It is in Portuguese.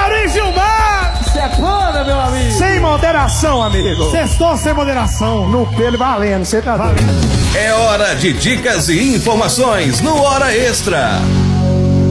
Mauri Gilmar! Sepana, meu amigo! Sem moderação, amigo! Sextou sem moderação. No pelo valendo, você tá valendo. É hora de dicas e informações no Hora Extra.